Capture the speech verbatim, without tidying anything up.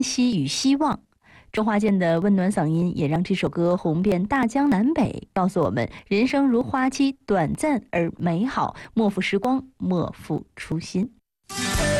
希与希望。周华健的温暖嗓音也让这首歌红遍大江南北，告诉我们人生如花期，短暂而美好，莫负时光，莫负初心。